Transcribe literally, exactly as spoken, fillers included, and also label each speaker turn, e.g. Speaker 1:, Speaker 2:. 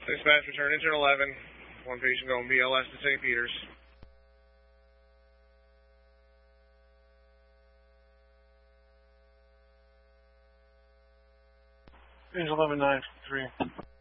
Speaker 1: Dispatch, return engine eleven. One patient going B L S to Saint Peter's.
Speaker 2: Engine eleven nine three.